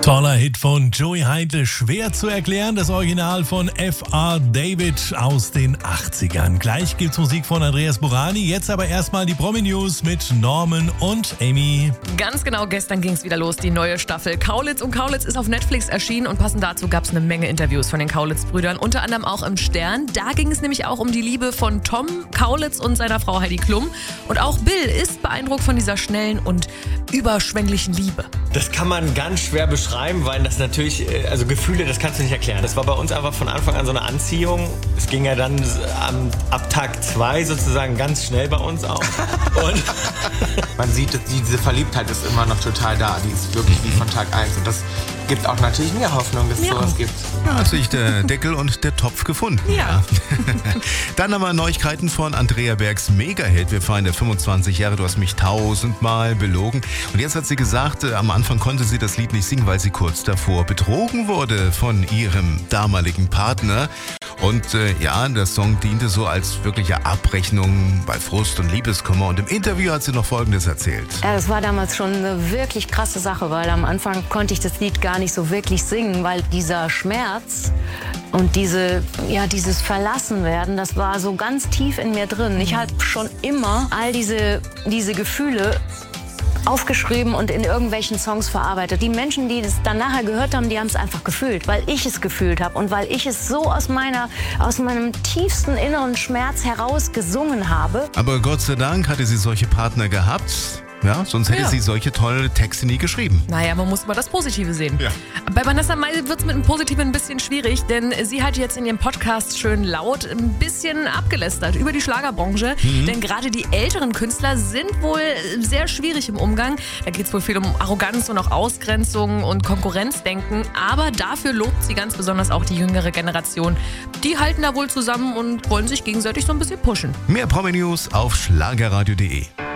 Toller Hit von Joey Heidle, schwer zu erklären, das Original von F.R. David aus den 80ern. Gleich gibt's Musik von Andreas Burani, jetzt aber erstmal die Promi-News mit Norman und Amy. Ganz genau, gestern ging's wieder los, die neue Staffel Kaulitz und Kaulitz ist auf Netflix erschienen und passend dazu gab's eine Menge Interviews von den Kaulitz-Brüdern, unter anderem auch im Stern. Da ging es nämlich auch um die Liebe von Tom Kaulitz und seiner Frau Heidi Klum. Und auch Bill ist beeindruckt von dieser schnellen und überschwänglichen Liebe. Das kann man ganz schwer beschreiben, weil das natürlich, also Gefühle, das kannst du nicht erklären. Das war bei uns einfach von Anfang an so eine Anziehung. Es ging ja dann ab Tag 2 sozusagen ganz schnell bei uns auch. Und man sieht, diese Verliebtheit ist immer noch total da. Die ist wirklich wie von Tag 1. Und das gibt auch natürlich mehr Hoffnung, dass es sowas gibt. Ja, hat sich der Deckel und der Topf gefunden. Ja. Dann haben wir Neuigkeiten von Andrea Bergs Mega-Hit. Wir feiern der 25 Jahre, du hast mich 1000-mal belogen. Und jetzt hat sie gesagt, am Anfang konnte sie das Lied nicht singen, weil sie kurz davor betrogen wurde von ihrem damaligen Partner. Und der Song diente so als wirkliche Abrechnung bei Frust und Liebeskummer. Und im Interview hat sie noch Folgendes erzählt. Ja, das war damals schon eine wirklich krasse Sache, weil am Anfang konnte ich das Lied gar nicht so wirklich singen, weil dieser Schmerz und dieses Verlassenwerden, das war so ganz tief in mir drin. Ich habe schon immer all diese Gefühle aufgeschrieben und in irgendwelchen Songs verarbeitet. Die Menschen, die das dann nachher gehört haben, die haben es einfach gefühlt, weil ich es gefühlt habe und weil ich es so aus meinem tiefsten inneren Schmerz heraus gesungen habe. Aber Gott sei Dank hatte sie solche Partner gehabt. Ja, sonst hätte sie solche tolle Texte nie geschrieben. Naja, man muss mal das Positive sehen. Ja. Bei Vanessa Mai wird es mit dem Positiven ein bisschen schwierig, denn sie hat jetzt in ihrem Podcast schön laut ein bisschen abgelästert über die Schlagerbranche. Denn gerade die älteren Künstler sind wohl sehr schwierig im Umgang. Da geht es wohl viel um Arroganz und auch Ausgrenzung und Konkurrenzdenken. Aber dafür lobt sie ganz besonders auch die jüngere Generation. Die halten da wohl zusammen und wollen sich gegenseitig so ein bisschen pushen. Mehr Promi-News auf schlagerradio.de.